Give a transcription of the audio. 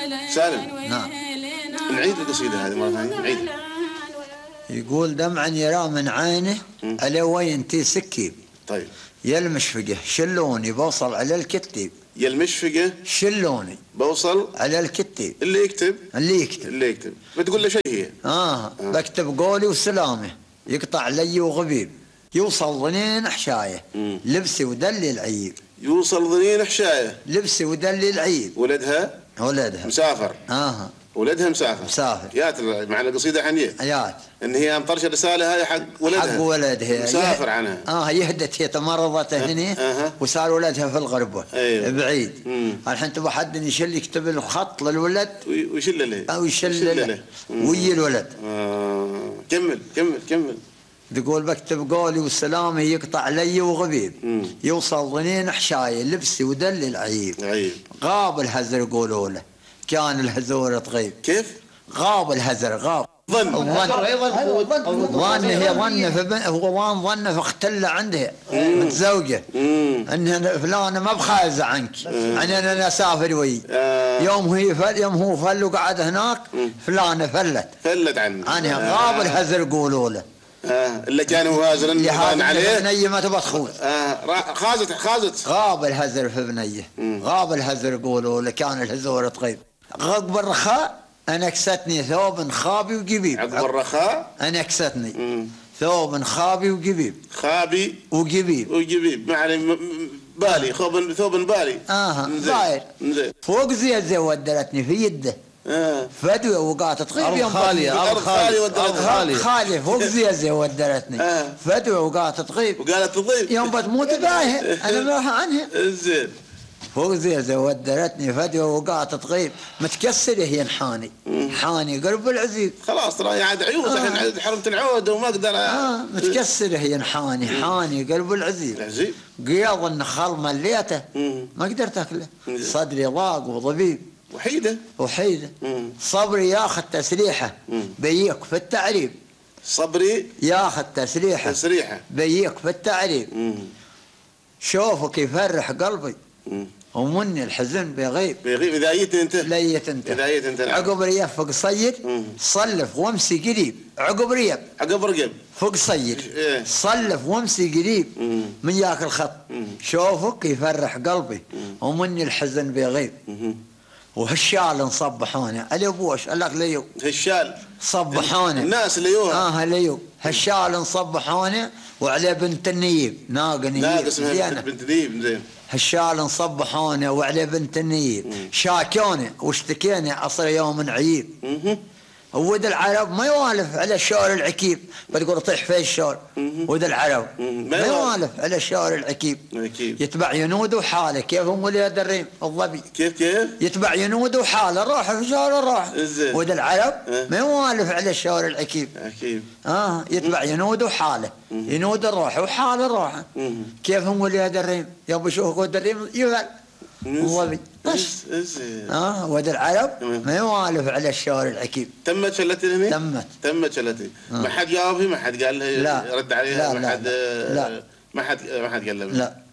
سالم. نعم. نعيد القصيدة هذه مرة ثانية، نعيدها. يقول دمعا يرى من عينه على وين تسكيب. طيب. يلمشفقه شلوني بوصل على الكتيب. يلمشفقه شلوني بوصل على الكتيب. اللي يكتب اللي يكتب بتقول له شيء هي. بكتب قولي وسلامه يقطع لي وغبيب. يوصل ظنين حشايه لبسي ودلي العيب. يوصل ظنين حشايه لبسي ودلي العيب. ولدها مسافر. ولدها مسافر. يات مع القصيدة حنيه. يات ان هي مطرش الرسالة هاي حق ولدها مسافر عنها. يهدت هي تمرضت هنا وصار ولدها في الغربة. أيوه. بعيد. الحين تبغى حد يشل يكتب الخط للولد ويشل له او يشل له ويا الولد. كمل. تقول بكتب قولي والسلام يقطع لي وغبيب. يوصل ظنين حشايه لبسي ودلي العيب. غاب الهزر يقولوا له كان الهزور تغيب. كيف؟ غاب الهزر ظن هو ظن فاختل عندها متزوجه ان فلانه ما بخايزه عنك انا اسافر وي. يوم هو فل وقعد هناك فلانه فلت عنها. غاب الهزر يقولوا له اللي كان مهاجرا اللي عليه بنيه ما تبغى تخوض. خازت غاب الهزر في بنيه. غاب الهزر يقولوا له كان الهزور تغيب. عقب الرخاء أنكستني ثوب خابي وجبيب. عقب الرخاء أنكستني ثوب خابي وجبيب. خابي وجبيب معني بالي ثوب بالي. ظاهر فوق زي ودرتني في يده. فدوى وقعت تغيب يوم خالي فوق زي ودرتني. فدوى وقعت تغيب وقالت تغيب يوم بتموت باهي انا ما عنها. زين فوق زي ودرتني فدوى وقعت تغيب. متكسره هي حاني قلب العزيز. خلاص ترى عاد عيوط الحين حرمت العود وما اقدر. متكسره هي حاني قلب العزيز. قياض النخل مليته ما قدرت اكله. صدري ضاق وضبيب. وحيده. صبري ياخذ تسريحه بيك في التعريب. صبري ياخذ تسريحه بيك في التعريب. شوفك يفرح قلبي ومني الحزن بيغيب. إذا ليت انت عقب ريب فوق صيد صلف وامسي قريب. عقب ريب فوق صيد صلف وامسي قريب من ياك الخط. شوفك يفرح قلبي ومني الحزن بيغيب. وهالشال نصبحونه على بوش قال لك ليو هالشال صبحونه الناس ليوها ليو هالشال نصبحونه وعلى بنت النيب ناقص بنت النيب. زين هالشال نصبحونه وعلى بنت النيب. شاكونه واشتكينا عصر يوم عيب. ود العرب ما يوالف على الشعر العكيب. بتقول طيح في الشعر. ود العرب ما يوالف على الشعر العكيب. يتبع ينود وحاله كيفهم وليد الريم الظبي. كيف يتبع ينود وحاله روح في شعر الروح. ود العرب ما يوالف على الشعر العكيب. يتبع ينود وحاله ينود الروح وحال الروح. كيفهم وليد الريم يبي شوف ود الريم يفعل الظبي بس. ود العرب ما يوالف على الشعر العكيب. تمت شلتي هنا؟ تمت شلتي. ما حد جاوب ما حد قال له رد عليها؟ لا ما حد قال له لا